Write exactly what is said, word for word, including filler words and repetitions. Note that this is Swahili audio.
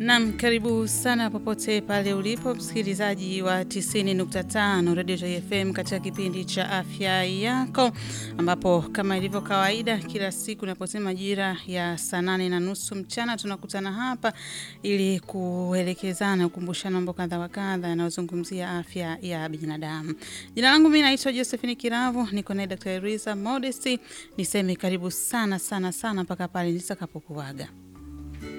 Naam, karibu sana popote pale ulipo msikilizaji wa tisini nukta tano Radio Joy F M katika kipindi cha afya yako, ambapo kama ilivyo kawaida kila siku naposema majira ya saa nane na nusu mchana tunakutana hapa ili kuelekezana, kukumbushana mambo kadha wa kadha yanayozungumzia afya ya binadamu. Jina langu mimi naitwa Josephine Kiravu, niko na Daktari Luisa Modesty. Niseme karibu sana sana sana mpaka pale nitakapokuaga.